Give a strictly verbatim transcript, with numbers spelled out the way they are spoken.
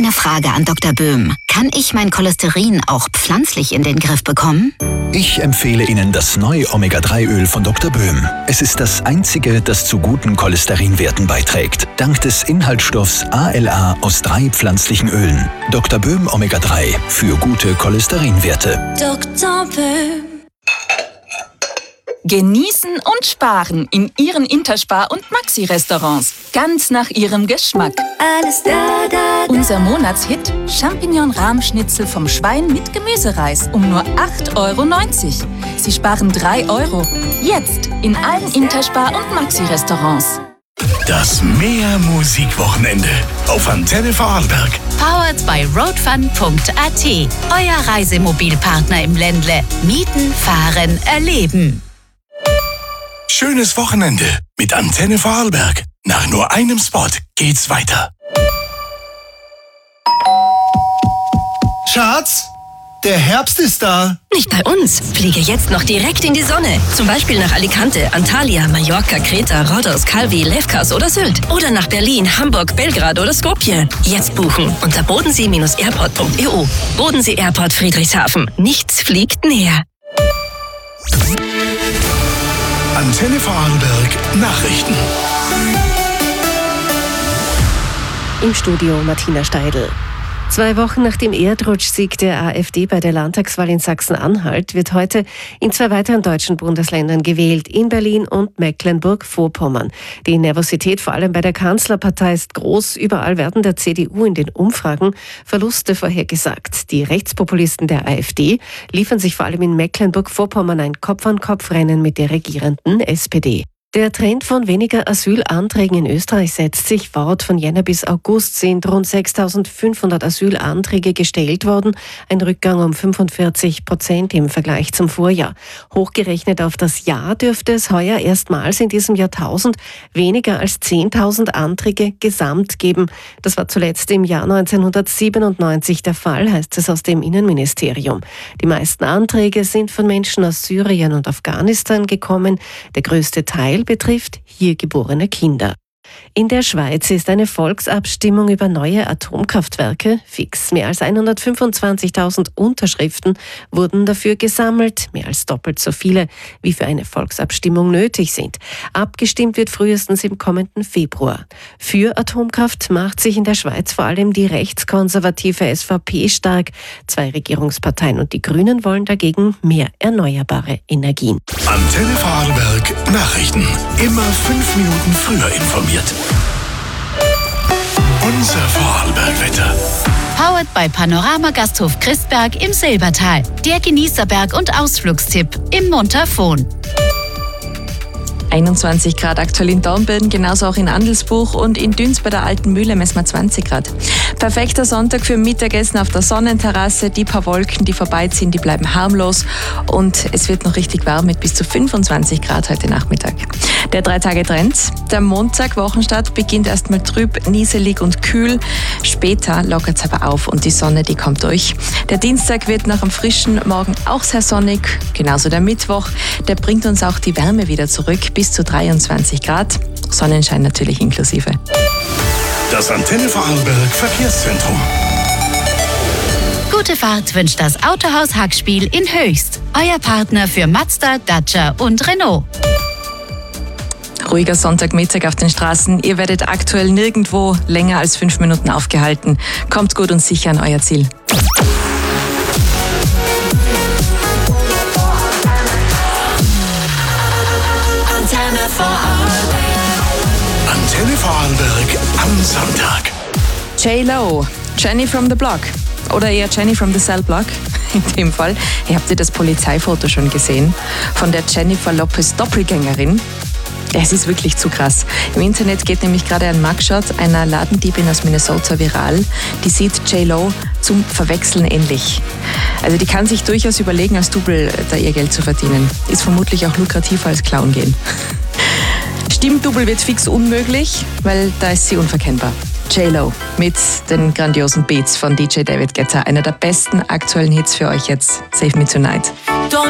Eine Frage an Doktor Böhm. Kann ich mein Cholesterin auch pflanzlich in den Griff bekommen? Ich empfehle Ihnen das neue Omega drei Öl von Doktor Böhm. Es ist das einzige, das zu guten Cholesterinwerten beiträgt. Dank des Inhaltsstoffs A L A aus drei pflanzlichen Ölen. Doktor Böhm Omega drei für gute Cholesterinwerte. Doktor Böhm. Genießen und sparen in Ihren Interspar- und Maxi-Restaurants. Ganz nach Ihrem Geschmack. Alles da, da, da. Unser Monatshit Champignon-Rahmschnitzel vom Schwein mit Gemüsereis um nur acht Euro neunzig. Sie sparen drei Euro. Jetzt in allen Interspar- und Maxi-Restaurants. Das Meer-Musik-Wochenende auf Antenne Vorarlberg. Powered by roadfun punkt a t. Euer Reisemobilpartner im Ländle. Mieten, fahren, erleben. Schönes Wochenende mit Antenne Vorarlberg. Nach nur einem Spot geht's weiter. Schatz, der Herbst ist da. Nicht bei uns. Fliege jetzt noch direkt in die Sonne. Zum Beispiel nach Alicante, Antalya, Mallorca, Kreta, Rhodos, Calvi, Lefkas oder Sylt. Oder nach Berlin, Hamburg, Belgrad oder Skopje. Jetzt buchen unter bodensee Bindestrich airport punkt e u. Bodensee Airport Friedrichshafen. Nichts fliegt näher. Antenne Vorarlberg Nachrichten. Im Studio Martina Steidl. Zwei Wochen nach dem Erdrutschsieg der AfD bei der Landtagswahl in Sachsen-Anhalt wird heute in zwei weiteren deutschen Bundesländern gewählt, in Berlin und Mecklenburg-Vorpommern. Die Nervosität vor allem bei der Kanzlerpartei ist groß. Überall werden der C D U in den Umfragen Verluste vorhergesagt. Die Rechtspopulisten der AfD liefern sich vor allem in Mecklenburg-Vorpommern ein Kopf-an-Kopf-Rennen mit der regierenden S P D. Der Trend von weniger Asylanträgen in Österreich setzt sich fort. Von Jänner bis August sind rund sechstausendfünfhundert Asylanträge gestellt worden, ein Rückgang um fünfundvierzig Prozent im Vergleich zum Vorjahr. Hochgerechnet auf das Jahr dürfte es heuer erstmals in diesem Jahrtausend weniger als zehntausend Anträge gesamt geben. Das war zuletzt im Jahr neunzehnhundertsiebenundneunzig der Fall, heißt es aus dem Innenministerium. Die meisten Anträge sind von Menschen aus Syrien und Afghanistan gekommen. Der größte Teil betrifft hier geborene Kinder. In der Schweiz ist eine Volksabstimmung über neue Atomkraftwerke fix. Mehr als hundertfünfundzwanzigtausend Unterschriften wurden dafür gesammelt, mehr als doppelt so viele, wie für eine Volksabstimmung nötig sind. Abgestimmt wird frühestens im kommenden Februar. Für Atomkraft macht sich in der Schweiz vor allem die rechtskonservative S V P stark. Zwei Regierungsparteien und die Grünen wollen dagegen mehr erneuerbare Energien. Antenne Vorarlberg Nachrichten. Immer fünf Minuten früher informiert. Unser Vorarlberg-Wetter. Powered by Panorama Gasthof Christberg im Silbertal. Der Genießerberg und Ausflugstipp im Montafon. einundzwanzig Grad aktuell in Dornbirn, genauso auch in Andelsbuch und in Düns bei der Alten Mühle messen wir zwanzig Grad. Perfekter Sonntag für Mittagessen auf der Sonnenterrasse. Die paar Wolken, die vorbeiziehen, die bleiben harmlos und es wird noch richtig warm mit bis zu fünfundzwanzig Grad heute Nachmittag. Der Drei-Tage-Trend. Der Montag, Wochenstart, beginnt erstmal trüb, nieselig und kühl. Später lockert es aber auf und die Sonne, die kommt durch. Der Dienstag wird nach einem frischen Morgen auch sehr sonnig, genauso der Mittwoch. Der bringt uns auch die Wärme wieder zurück, bis zu dreiundzwanzig Grad. Sonnenschein natürlich inklusive. Das Antenne Vorarlberg Verkehrszentrum. Gute Fahrt wünscht das Autohaus Hackspiel in Höchst. Euer Partner für Mazda, Dacia und Renault. Ruhiger Sonntagmittag auf den Straßen. Ihr werdet aktuell nirgendwo länger als fünf Minuten aufgehalten. Kommt gut und sicher an euer Ziel. Antenne Vorarlberg. Antenne Vorarlberg am Sonntag. J-Lo, Jenny from the Block. Oder eher Jenny from the Cell Block. In dem Fall. Ihr habt ihr das Polizeifoto schon gesehen von der Jennifer Lopez Doppelgängerin. Es ist wirklich zu krass. Im Internet geht nämlich gerade ein Mugshot einer Ladendiebin aus Minnesota viral. Die sieht J-Lo zum Verwechseln ähnlich. Also die kann sich durchaus überlegen, als Double da ihr Geld zu verdienen. Ist vermutlich auch lukrativer als Clown gehen. Stimmdouble wird fix unmöglich, weil da ist sie unverkennbar. J-Lo mit den grandiosen Beats von D J David Guetta. Einer der besten aktuellen Hits für euch jetzt. Save Me Tonight.